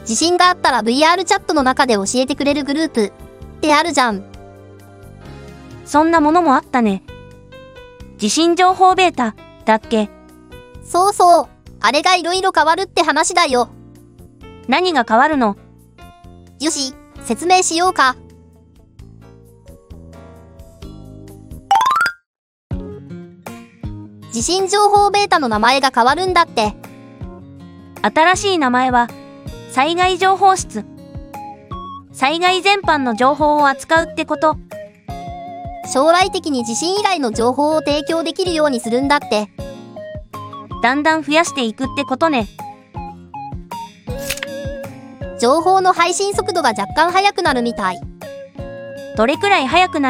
地震があったら VR チャットの中で教えてくれるグループってあるじゃん。 そんなものもあったね。地震情報ベータだっけ？ そうそう。あれがいろいろ変わるって話だよ。 何が変わるの？ よし、説明しようか。地震情報ベータの名前が変わるんだって。 新しい名前は災害情報室。災害全般の情報を扱うってこと。 将来的に地震以外の情報を提供できるようにするんだって。 だんだん増やしていくってことね。 情報の配信速度が若干速くなるみたい。 どれくらい速くなる？